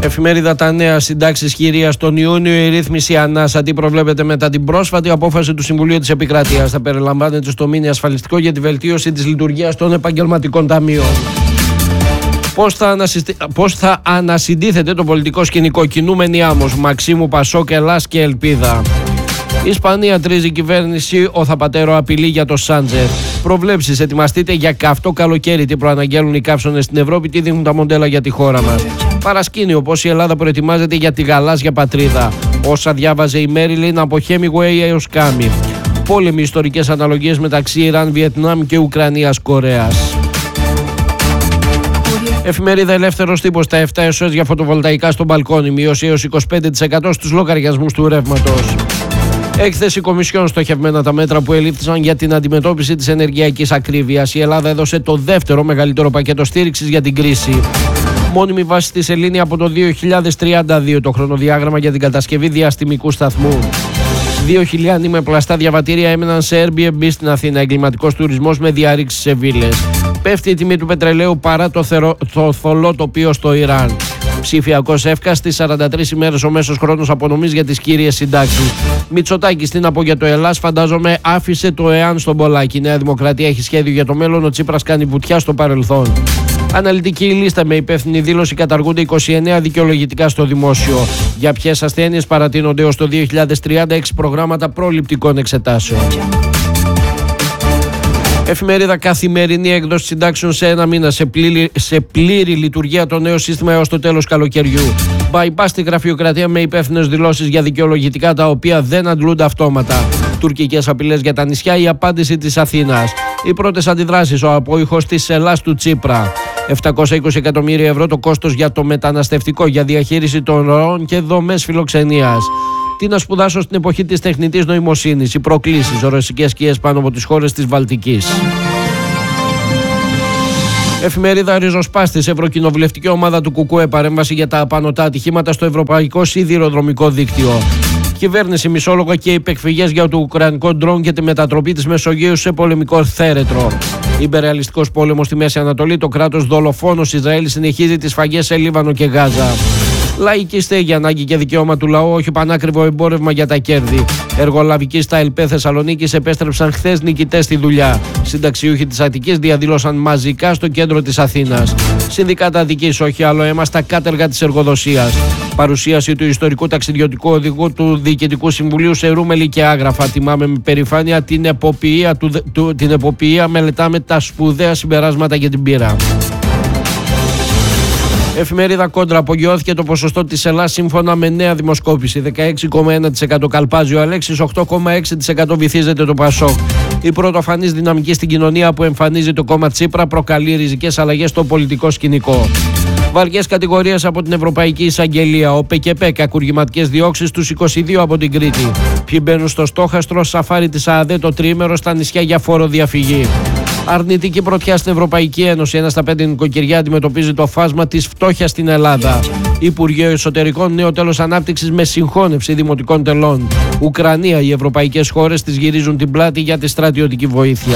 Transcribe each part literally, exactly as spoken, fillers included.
Εφημερίδα Τα Νέα. Συντάξεις χειρίας τον Ιούνιο. Η ρύθμιση ανάσατη προβλέπεται μετά την πρόσφατη απόφαση του Συμβουλίου της Επικρατείας. Θα περιλαμβάνεται στο μήνυ ασφαλιστικό για τη βελτίωση της λειτουργίας των επαγγελματικών ταμείων. Πώς θα, ανασυστη... Πώς θα ανασυντίθεται το πολιτικό σκηνικό? Κινούμενη άμμος. Μαξίμου, Πασόκ, Ελλάς και Ελπίδα. Η Ισπανία τρίζει κυβέρνηση. Ο Θαπατέρο απειλεί για το Σάντζεφ. Προβλέψεις. Ετοιμαστείτε για καυτό καλοκαίρι. Τι προαναγγέλνουν οι καύσονες στην Ευρώπη, τι δίνουν τα μοντέλα για τη χώρα μας. Παρασκήνιο. Πώς η Ελλάδα προετοιμάζεται για τη γαλάζια πατρίδα. Όσα διάβαζε η Μέριλιν από Hemingway έως Κάμι. Πόλεμοι, ιστορικές αναλογίες μεταξύ Ιράν, Βιετνάμ και Ουκρανίας-Κορέας. Εφημερίδα Ελεύθερος Τύπος. Τα επτά έσοδα για φωτοβολταϊκά στο μπαλκόνι. Μείωση έως είκοσι πέντε τοις εκατό στους λογαριασμούς του ρεύματος. Έκθεση Κομισιόν. Στοχευμένα τα μέτρα που ελήφθησαν για την αντιμετώπιση της ενεργειακής ακρίβειας. Η Ελλάδα έδωσε το δεύτερο μεγαλύτερο πακέτο στήριξης για την κρίση. Μόνιμη βάση στη σελήνη από το δύο χιλιάδες τριάντα δύο. Το χρονοδιάγραμμα για την κατασκευή διαστημικού σταθμού. Δύο χιλιάδες με πλαστά διαβατήρια έμεναν σε Airbnb στην Αθήνα. Εγκληματικός τουρισμός με διαρρήξεις σε βίλες. Πέφτει η τιμή του πετρελαίου παρά το, θερο... το θολό τοπίο στο Ιράν. Ψηφιακός εύκα στις σαράντα τρεις ημέρες ο μέσος χρόνος απονομής για τις κύριες συντάξεις. Μητσοτάκης στην από για το Ελλάς. Φαντάζομαι άφησε το εάν στον Πολάκη. Η Νέα Δημοκρατία έχει σχέδιο για το μέλλον. Ο Τσίπρας κάνει βουτιά στο παρελθόν. Αναλυτική λίστα με υπεύθυνη δήλωση. Καταργούνται είκοσι εννέα δικαιολογητικά στο δημόσιο. Για ποιες ασθένειες παρατείνονται ως το δύο χιλιάδες τριάντα έξι προγράμματα προληπτικών εξετάσεων. Εφημερίδα Καθημερινή. Έκδοση συντάξεων σε ένα μήνα. Σε πλήρη, σε πλήρη λειτουργία το νέο σύστημα έως το τέλος καλοκαιριού. Bypass στη γραφειοκρατία με υπεύθυνες δηλώσεις για δικαιολογητικά τα οποία δεν αντλούνται αυτόματα. Τουρκικές απειλές για τα νησιά. Η απάντηση της Αθήνας. Οι πρώτες αντιδράσεις. Ο απόϊχος της Ελλάς του Τσίπρα. επτακόσια είκοσι εκατομμύρια ευρώ το κόστος για το μεταναστευτικό, για διαχείριση των ροών και δομές φιλοξενίας. Τι να σπουδάσω στην εποχή της τεχνητής νοημοσύνης. Οι προκλήσεις. Ρωσικές σκιές πάνω από τις χώρες της Βαλτικής. Εφημερίδα Ριζοσπάστης. Ευρωκοινοβουλευτική ομάδα του ΚΚΕ. Παρέμβαση για τα απανωτά ατυχήματα στο ευρωπαϊκό σιδηροδρομικό δίκτυο. Κυβέρνηση, μισόλογο και υπεκφυγές για το ουκρανικό ντρόν και τη μετατροπή της Μεσογείου σε πολεμικό θέρετρο. Ιμπεριαλιστικός πόλεμος στη Μέση Ανατολή. Το κράτος δολοφόνος Ισραήλ συνεχίζει τις σφαγές σε Λίβανο και Γάζα. Λαϊκή στέγη, ανάγκη και δικαίωμα του λαού, όχι πανάκριβο εμπόρευμα για τα κέρδη. Εργολαβικοί στα ΕΛΠΕ Θεσσαλονίκης επέστρεψαν χθες νικητές στη δουλειά. Συνταξιούχοι της Αττικής διαδήλωσαν μαζικά στο κέντρο της Αθήνας. Συνδικάτα Αττικής, όχι άλλο αίμα στα κάτεργα της εργοδοσίας. Παρουσίαση του ιστορικού ταξιδιωτικού οδηγού του Διοικητικού Συμβουλίου σε Ρούμελη και Άγραφα. Τιμάμε με περηφάνεια την εποποιία, του, του, την εποποιία μελετάμε τα σπουδαία συμπεράσματα για την πείρα. Εφημερίδα Κόντρα. Απογειώθηκε το ποσοστό της Ελλάς σύμφωνα με νέα δημοσκόπηση. δεκαέξι κόμμα ένα τοις εκατό καλπάζει ο Αλέξης, οκτώ κόμμα έξι τοις εκατό βυθίζεται το Πασόκ. Η πρωτοφανής δυναμική στην κοινωνία που εμφανίζει το κόμμα Τσίπρα προκαλεί ριζικές αλλαγές στο πολιτικό σκηνικό. Βαριές κατηγορίες από την Ευρωπαϊκή Εισαγγελία. Ο ΠΚΠ, κακουργηματικές διώξεις στους είκοσι δύο από την Κρήτη. Ποιοι μπαίνουν στο στόχαστρο σαφάρι της ΑΑΔ το τριήμερο στα νησιά για φοροδιαφυγή. Αρνητική πρωτιά στην Ευρωπαϊκή Ένωση. Ένα στα πέντε νοικοκυριά αντιμετωπίζει το φάσμα της φτώχειας στην Ελλάδα. Υπουργείο Εσωτερικών. Νέο τέλος ανάπτυξης με συγχώνευση δημοτικών τελών. Ουκρανία. Οι ευρωπαϊκές χώρες της γυρίζουν την πλάτη για τη στρατιωτική βοήθεια.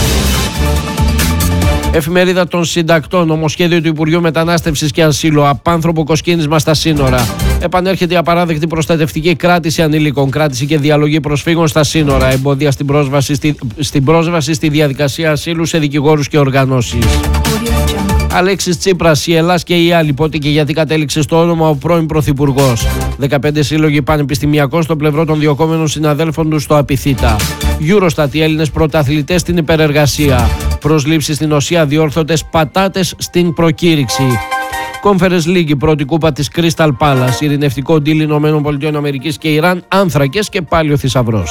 Εφημερίδα των Συντακτών. Νομοσχέδιο του Υπουργείου Μετανάστευσης και Ασύλου. Απάνθρωπο κοσκίνισμα στα σύνορα. Επανέρχεται η απαράδεκτη προστατευτική κράτηση ανηλίκων. Κράτηση και διαλογή προσφύγων στα σύνορα. Εμπόδια στην πρόσβαση στη, στην πρόσβαση στη διαδικασία ασύλου σε δικηγόρους και οργανώσεις. Αλέξης Τσίπρας, η Ελλάς και οι άλλοι. Πότε και γιατί κατέληξε στο όνομα ο πρώην Πρωθυπουργός. δεκαπέντε σύλλογοι πανεπιστημιακών στο πλευρό των διωκόμενων συναδέλφων του στο Απιθύτα. Eurostat, οι Έλληνες πρωταθλητές στην υπερεργασία. Προσλήψεις στην ΟΣΙΑ, διόρθωτες πατάτες στην προκήρυξη. Conference League, η πρώτη κούπα της Crystal Palace. Ειρηνευτικό deal Ηνωμένων Πολιτειών Αμερικής και Ιράν, άνθρακες και πάλι ο θησαυρός.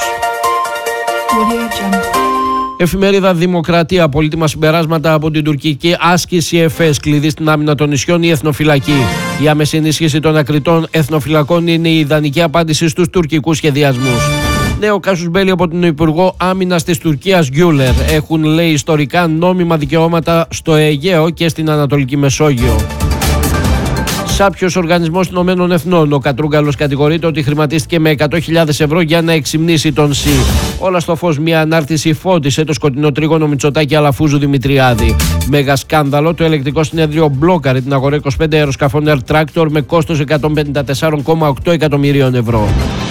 Εφημερίδα Δημοκρατία. Πολύτιμα συμπεράσματα από την τουρκική άσκηση ΕΦΕΣ. Κλειδί στην άμυνα των νησιών η εθνοφυλακή. Η άμεση ενίσχυση των ακριτών εθνοφυλακών είναι η ιδανική απάντηση στους τουρκικούς σχεδιασμούς. Νέο κάσους μπέλι από τον Υπουργό Άμυνας της Τουρκίας Γκιούλερ. Έχουν, λέει, ιστορικά νόμιμα δικαιώματα στο Αιγαίο και στην Ανατολική Μεσόγειο. Σάπιος Οργανισμός των Ηνωμένων Εθνών. Ο Κατρούγκαλος κατηγορείται ότι χρηματίστηκε με εκατό χιλιάδες ευρώ για να εξυμνήσει τον ΣΥ. Όλα στο φως, μια ανάρτηση φώτισε το σκοτεινό τρίγωνο Μητσοτάκη Αλαφούζου Δημητριάδη. Μέγα σκάνδαλο, το ελεκτικό συνέδριο μπλόκαρε την αγορά είκοσι πέντε αεροσκαφών Air Tractor με κόστος εκατόν πενήντα τέσσερα κόμμα οκτώ εκατομμυρίων ευρώ.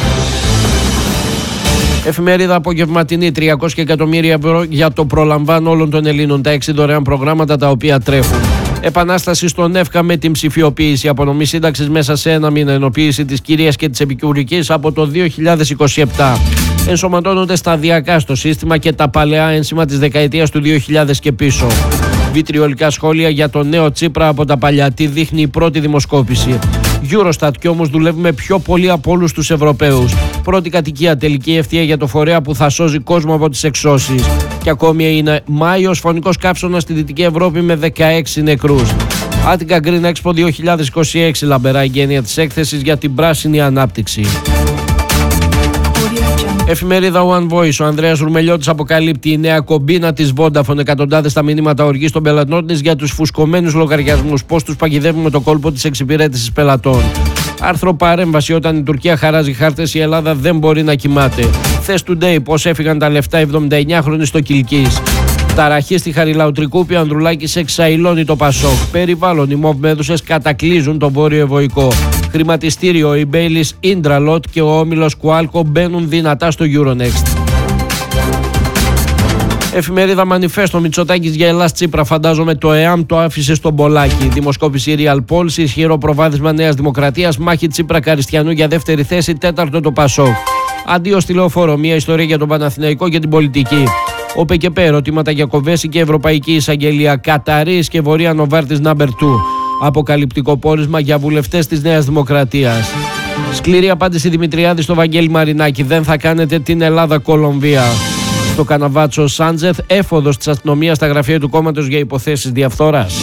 Εφημερίδα απογευματινή, τριακόσια εκατομμύρια ευρώ για το προλαμβάνω όλων των Ελλήνων, τα έξι δωρεάν προγράμματα τα οποία τρέχουν. Επανάσταση στον ΕΦΚΑ με την ψηφιοποίηση, απονομή σύνταξης μέσα σε ένα μήνα, ενοποίηση της κυρίας και της επικουρικής από το δύο χιλιάδες είκοσι επτά. Ενσωματώνονται σταδιακά στο σύστημα και τα παλαιά ένσημα της δεκαετίας του δύο χιλιάδες και πίσω. Βιτριολικά σχόλια για το νέο Τσίπρα από τα παλιά. Τι δείχνει η πρώτη δημοσκόπηση. Eurostat, κι όμως δουλεύουμε πιο πολύ από όλους τους Ευρωπαίους. Πρώτη κατοικία, τελική ευθεία για το φορέα που θα σώζει κόσμο από τις εξώσεις. Και ακόμη είναι Μάιος, φωνικός καύσωνας στη Δυτική Ευρώπη με δεκαέξι νεκρούς. Attica Green Expo δύο χιλιάδες είκοσι έξι, λαμπερά εγγένεια της έκθεσης για την πράσινη ανάπτυξη. Εφημερίδα One Voice. Ο Ανδρέας Ρουμελιώτης αποκαλύπτει η νέα κομπίνα της Vodafone. Εκατοντάδες τα μηνύματα οργής των πελατών της για τους φουσκωμένους λογαριασμούς. Πώς τους παγιδεύουμε το κόλπο της εξυπηρέτησης πελατών. Άρθρο παρέμβαση. Όταν η Τουρκία χαράζει χάρτες, η Ελλάδα δεν μπορεί να κοιμάται. Θες Today. Πώς έφυγαν τα λεφτά εβδομηνταεννιάχρονοι στο Κιλκής. Ταραχή στη Χαριλαουτρικούπη, Ανδρουλάκης εξαϊλώνει το Πασόκ. Περιβάλλον, οι μοβμέδουσες κατακλείζουν τον Βόρειο Ευωικό. Χρηματιστήριο, οι Μπέιλις, Ίντραλοτ και ο όμιλος Κουάλκο μπαίνουν δυνατά στο Euronext. Εφημερίδα Μανιφέστο. Μητσοτάκης για Ελλάς Τσίπρα. Φαντάζομαι το ΕΑΜ το άφησε στον Πολάκη. Δημοσκόπηση Real Polls. Ισχυρό προβάδισμα Νέας Δημοκρατίας. Μάχη Τσίπρα Καριστιανού για δεύτερη θέση. Τέταρτο το Πασόκ. Αντίο στη Λεωφόρο. Μια ιστορία για τον Παναθηναϊκό και την πολιτική. Ο ΠΚΠ, ερωτήματα για Κοβέση και Ευρωπαϊκή Εισαγγελία. Καταρρής και Βορεία Νοβάρτης νάμπερ δύο. Αποκαλυπτικό πόρισμα για βουλευτές της Νέας Δημοκρατίας. Σκληρή απάντηση Δημητριάδη στο Βαγγέλη Μαρινάκη. Δεν θα κάνετε την Ελλάδα Κολομβία. Στο Καναβάτσο Σάντζεθ, έφοδος της αστυνομίας στα γραφεία του κόμματος για υποθέσεις διαφθοράς.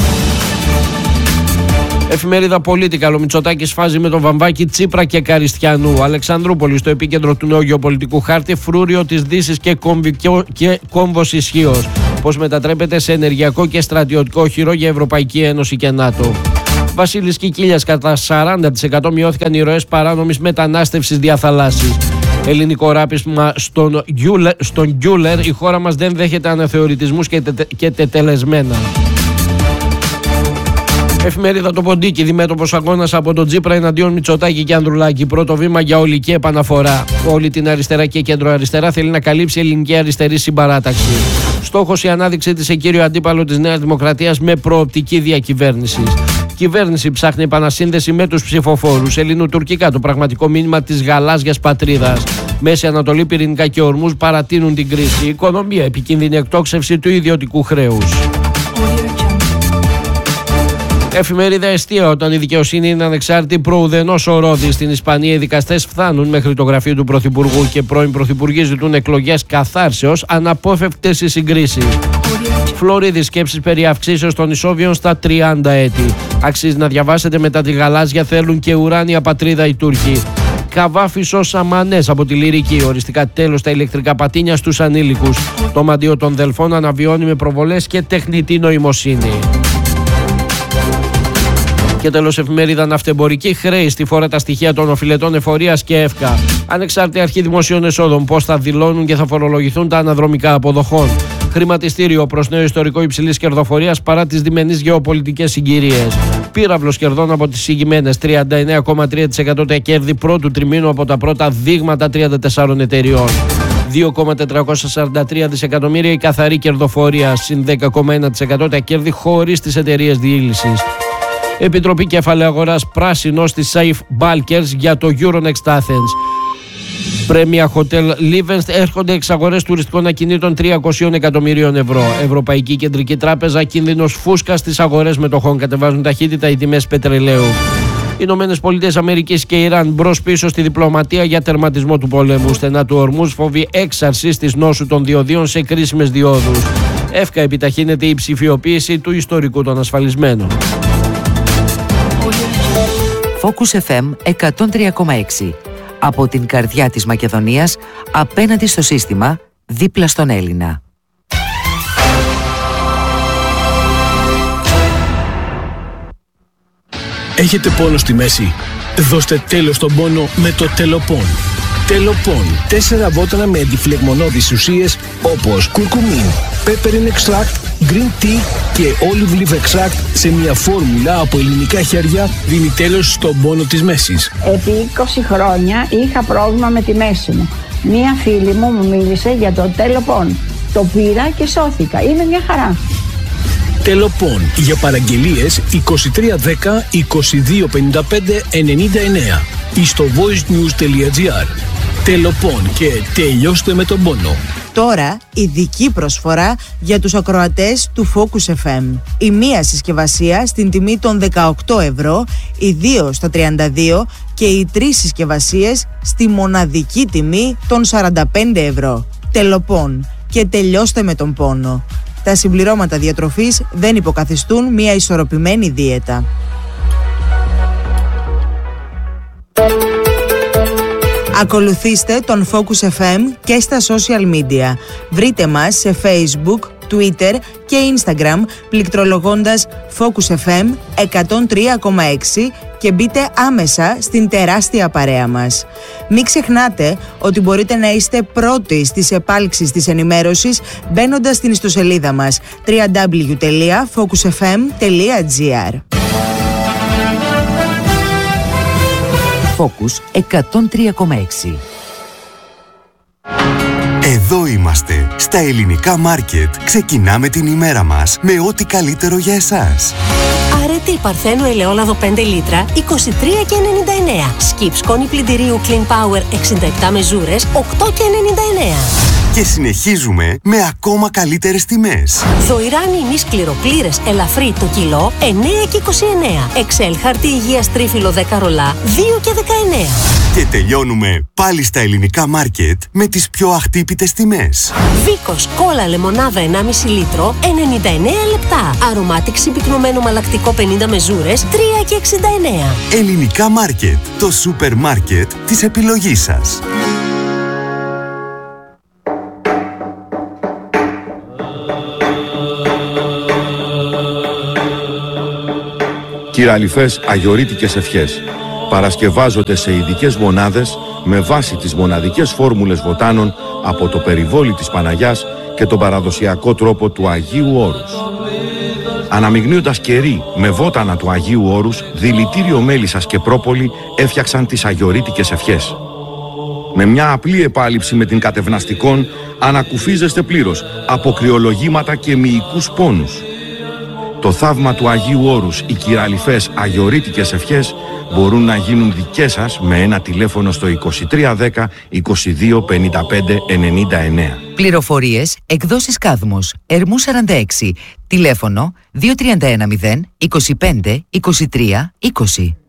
Εφημερίδα Πολίτικα. Ο Μητσοτάκης φάζει με τον Βαμβάκη, Τσίπρα και Καριστιανού. Αλεξανδρούπολη, στο επίκεντρο του νέου γεωπολιτικού χάρτη, φρούριο της Δύσης και, και κόμβος ισχύος. Πώς μετατρέπεται σε ενεργειακό και στρατιωτικό οχυρό για Ευρωπαϊκή Ένωση και ΝΑΤΟ. Βασίλης Κικίλιας, κατά σαράντα τοις εκατό μειώθηκαν οι ροές παράνομης μετανάστευσης διαθαλάσσης. Ελληνικό ράπισμα στον Γκιούλερ, στον Γκιούλερ. Η χώρα μας δεν δέχεται αναθεωρητισμούς και, τε, και τετελεσμένα. Εφημερίδα Το Ποντίκι. Διμέτωπος αγώνας από τον Τσίπρα εναντίον Μητσοτάκη και Ανδρουλάκη. Πρώτο βήμα για ολική επαναφορά. Όλη την αριστερά και κέντρο αριστερά θέλει να καλύψει η ελληνική αριστερή συμπαράταξη. Στόχος η ανάδειξή της σε κύριο αντίπαλο της Νέας Δημοκρατίας με προοπτική διακυβέρνηση. Κυβέρνηση ψάχνει επανασύνδεση με τους ψηφοφόρους. Ελληνοτουρκικά το πραγματικό μήνυμα της γαλάζιας πατρίδας. Μέση Ανατολή, πυρηνικά και ορμούς παρατείνουν την κρίση. Η οικονομία, επικίνδυνη εκτόξευση του ιδιωτικού χρέους. Εφημερίδα Εστία. Όταν η δικαιοσύνη είναι ανεξάρτητη, προουδενός ο ρόδης. Στην Ισπανία οι δικαστές φθάνουν μέχρι το γραφείο του Πρωθυπουργού και πρώην Πρωθυπουργοί ζητούν εκλογές καθάρσεως, αναπόφευκτες οι συγκρίσεις. Φλωρίδη, σκέψεις περί αυξήσεως των ισόβιων στα τριάντα έτη. Αξίζει να διαβάσετε. Μετά τη γαλάζια θέλουν και ουράνια πατρίδα οι Τούρκοι. Καβάφης ως αμανές από τη λυρική. Οριστικά τέλος τα ηλεκτρικά πατίνια στους ανήλικους. Το μαντίο των Δελφών αναβιώνει με προβολές και τεχνητή νοημοσύνη. Και τέλος, εφημερίδα Ναυτεμπορική. Χρέη στη φόρα τα στοιχεία των οφειλετών εφορίας και ΕΦΚΑ. Ανεξάρτητη αρχή δημοσίων εσόδων. Πώς θα δηλώνουν και θα φορολογηθούν τα αναδρομικά αποδοχών. Χρηματιστήριο προς νέο ιστορικό υψηλής κερδοφορίας παρά τις διμενείς γεωπολιτικές συγκυρίες. Πύραυλος κερδών από τις εισηγημένες. τριάντα εννέα κόμμα τρία τοις εκατό τα κέρδη πρώτου τριμήνου από τα πρώτα δείγματα τριάντα τεσσάρων εταιριών. δύο κόμμα τετρακόσια σαράντα τρία δισεκατομμύρια η καθαρή κερδοφορία. Συν δέκα κόμμα ένα τοις εκατό τα κέρδη χωρίς τις εταιρείες διήλυσης. Επιτροπή Κεφαλαίου Αγοράς πράσινος της Safe Bulkers για το Euronext Athens. Πρέμια Hotel Livens έρχονται εξαγορές τουριστικών ακινήτων τριακόσια εκατομμυρίων ευρώ. Ευρωπαϊκή Κεντρική Τράπεζα, κίνδυνος φούσκα στις αγορές μετοχών. Κατεβάζουν ταχύτητα οι τιμές πετρελαίου. Ηνωμένες Πολιτείες Αμερικής και Ιράν μπρος πίσω στη διπλωματία για τερματισμό του πολέμου. Στενά του ορμούς, φόβη έξαρσης της νόσου των διοδίων σε κρίσιμες διόδους. ΕΦΚΑ, επιταχύνεται η ψηφιοποίηση του ιστορικού των ασφαλισμένων. Focus εφ εμ εκατόν τρία κόμμα έξι. Από την καρδιά της Μακεδονίας, απέναντι στο σύστημα, δίπλα στον Έλληνα. Έχετε πόνο στη μέση? Δώστε τέλος στον πόνο με το Τελοπών. Τελοπών. Τέσσερα βότανα με αντιφλεγμονώδεις ουσίες όπως κουρκουμίν, peppermint extract, green tea και olive leaf extract σε μια φόρμουλα από ελληνικά χέρια δίνει τέλος στον πόνο της μέσης. Επί είκοσι χρόνια είχα πρόβλημα με τη μέση μου. Μία φίλη μου μου μίλησε για το Τελοπών. Το πήρα και σώθηκα. Είναι μια χαρά. Τελοπών. Για παραγγελίες είκοσι τρία δέκα είκοσι δύο πενήντα πέντε ενενήντα εννέα ή στο voicenews.gr. Τελοπών και τελειώστε με τον πόνο. Τώρα ειδική προσφορά για τους ακροατές του Focus εφ εμ. Η μία συσκευασία στην τιμή των δεκαοκτώ ευρώ, οι δύο στα τριάντα δύο και οι τρεις συσκευασίες στη μοναδική τιμή των σαράντα πέντε ευρώ. Τελοπών και τελειώστε με τον πόνο. Τα συμπληρώματα διατροφής δεν υποκαθιστούν μια ισορροπημένη δίαιτα. Ακολουθήστε τον Focus εφ εμ και στα social media. Βρείτε μας σε Facebook, Twitter και Instagram πληκτρολογώντας Focus εφ εμ εκατόν τρία κόμμα έξι και μπείτε άμεσα στην τεράστια παρέα μας. Μην ξεχνάτε ότι μπορείτε να είστε πρώτοι στις επάλξεις της ενημέρωσης μπαίνοντας στην ιστοσελίδα μας double-u double-u double-u τελεία focus f m τελεία g r. Focus εκατόν τρία κόμμα έξι. Εδώ είμαστε, στα ελληνικά μάρκετ. Ξεκινάμε την ημέρα μας με ό,τι καλύτερο για εσάς. Αρετή Παρθένου ελαιόλαδο πέντε λίτρα, είκοσι τρία και ενενήντα εννέα. Σκιπ σκόνη πλυντηρίου Clean Power εξήντα επτά μεζούρες, οκτώ και ενενήντα εννέα. Και συνεχίζουμε με ακόμα καλύτερες τιμές. Δοϊράνι ημί σκληροπλήρες ελαφρύ το κιλό, εννέα και είκοσι εννέα. Εξέλ χαρτί υγείας τρίφυλλο δέκα ρολά, δύο και δεκαεννέα. Και τελειώνουμε πάλι στα ελληνικά μάρκετ με τις πιο αχτύπητες τιμές. Βίκος κόλλα λεμονάδα ενάμιση λίτρο, ενενήντα εννέα λεπτά. Αρωμάτικ συμπυκνωμένο μαλακτικό πενήντα μεζούρες, τρία και εξήντα εννέα. Ελληνικά μάρκετ, το σούπερ μάρκετ της επιλογής σας. Κυραλιφές αγιορείτικες ευχές παρασκευάζονται σε ειδικές μονάδες με βάση τις μοναδικές φόρμουλες βοτάνων από το περιβόλι της Παναγιάς και τον παραδοσιακό τρόπο του Αγίου Όρους. Αναμειγνύοντας κερί με βότανα του Αγίου Όρους, δηλητήριο μέλισσας και πρόπολη έφτιαξαν τις αγιορείτικες ευχές. Με μια απλή επάλυψη με την κατευναστικών ανακουφίζεστε πλήρως από κρυολογήματα και μυϊκούς πόνους. Το θαύμα του Αγίου Όρους, οι κυραλιφές αγιορείτικες ευχές μπορούν να γίνουν δικές σας με ένα τηλέφωνο στο είκοσι τρία δέκα είκοσι δύο πενήντα πέντε ενενήντα εννέα. Πληροφορίες, εκδόσεις Κάδμος, Ερμού σαράντα έξι, τηλέφωνο δύο τρία ένα μηδέν είκοσι πέντε είκοσι τρία είκοσι.